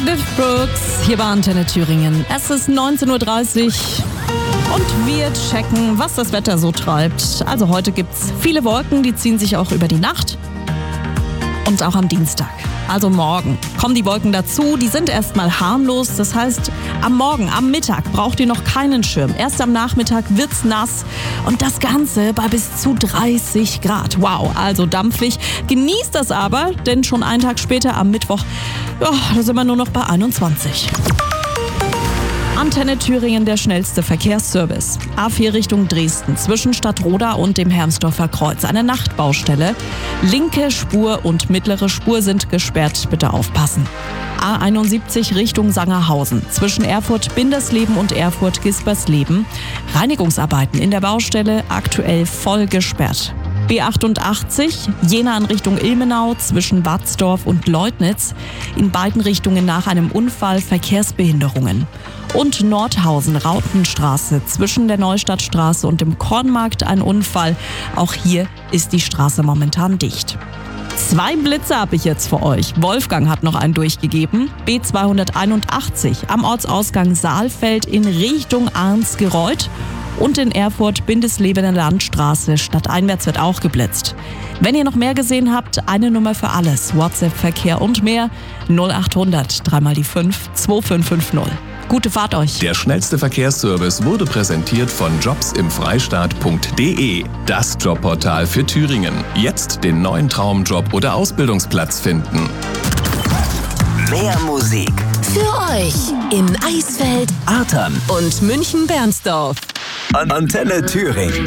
Cliff Brooks hier bei Antenne Thüringen. Es ist 19:30 Uhr und wir checken, was das Wetter so treibt. Also heute gibt's viele Wolken, die ziehen sich auch über die Nacht und auch am Dienstag. Also morgen kommen die Wolken dazu, die sind erstmal harmlos. Das heißt, am Morgen, am Mittag braucht ihr noch keinen Schirm. Erst am Nachmittag wird's nass und das Ganze bei bis zu 30 Grad. Wow, also dampfig. Genießt das aber, denn schon einen Tag später am Mittwoch, da sind wir nur noch bei 21. Antenne Thüringen, der schnellste Verkehrsservice. A4 Richtung Dresden, zwischen Stadtroda und dem Hermsdorfer Kreuz. Eine Nachtbaustelle. Linke Spur und mittlere Spur sind gesperrt. Bitte aufpassen. A71 Richtung Sangerhausen, zwischen Erfurt-Bindersleben und Erfurt-Gispersleben. Reinigungsarbeiten in der Baustelle, aktuell voll gesperrt. B88 Jena in Richtung Ilmenau, zwischen Watzdorf und Leutnitz. In beiden Richtungen nach einem Unfall Verkehrsbehinderungen. Und Nordhausen-Rautenstraße, zwischen der Neustadtstraße und dem Kornmarkt ein Unfall. Auch hier ist die Straße momentan dicht. 2 Blitze habe ich jetzt für euch. Wolfgang hat noch einen durchgegeben. B281 am Ortsausgang Saalfeld in Richtung Arnsgereuth. Und in Erfurt Bindesleben Landstraße stadteinwärts wird auch geblitzt. Wenn ihr noch mehr gesehen habt, eine Nummer für alles. WhatsApp-Verkehr und mehr 0800 3 die 5 2550. Gute Fahrt euch. Der schnellste Verkehrsservice wurde präsentiert von jobsimfreistaat.de. Das Jobportal für Thüringen. Jetzt den neuen Traumjob oder Ausbildungsplatz finden. Mehr Musik Für euch in Eisfeld Artern und München-Bernsdorf. Antenne Thüringen.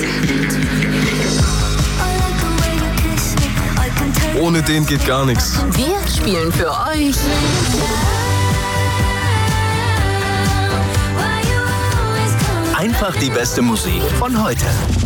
Ohne den geht gar nichts. Wir spielen für euch Einfach die beste Musik von heute.